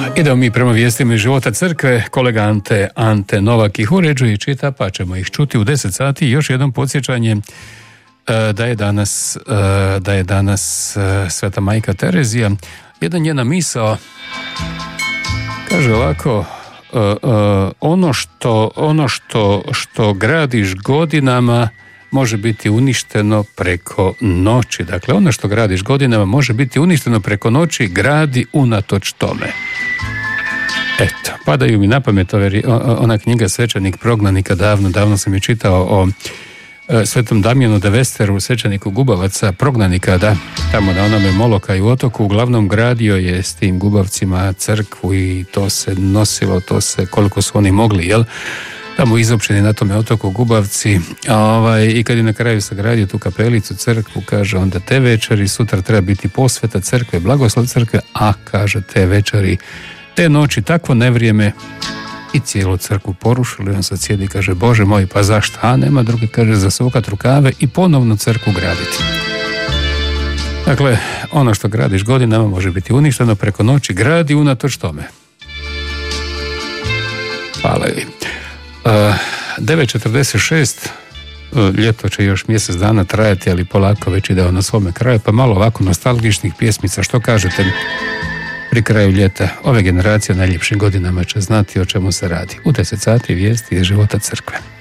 Idemo mi prema vijestima iz života crkve. Kolega Ante Novak ih uređuje i čita, pa ćemo ih čuti u 10 sati. Još jednom podsjećanje da je danas Sveta majka Terezija. Jedna njena misao kaže ovako: ono što gradiš godinama može biti uništeno preko noći. Dakle, ono što gradiš godinama može biti uništeno preko noći, gradi unatoč tome. Eto, padaju mi na pamet ona knjiga Svećenik prognanika, davno sam je čitao o Svetom Damjanu de Vesteru, svećeniku Gubavaca, prognanika, da, tamo na onome Molokaju otoku, uglavnom gradio je s tim Gubavcima crkvu i to se nosilo, koliko su oni mogli, jel? Tamo izopćeni na tome otoku Gubavci, i kad je na kraju sagradio tu kapelicu, crkvu, kaže onda te večeri, sutra treba biti posveta crkve, blagoslov crkve, a kaže te večeri, te noći, takvo nevrijeme, i cijelu crkvu porušili. On sad sjedi i kaže: Bože moj, pa zašto? A nema druge, kaže, zasukat rukave i ponovno crkvu graditi. Dakle, ono što gradiš godinama može biti uništeno preko noći, gradi unatoč tome. Hvala. 9:46, ljeto će još mjesec dana trajati, ali polako već ide na svome kraju, pa malo ovako nostalgičnih pjesmica. Što kažete pri kraju ljeta? Ove generacije najljepšim godinama će znati o čemu se radi. U 10 sati vijesti iz života crkve.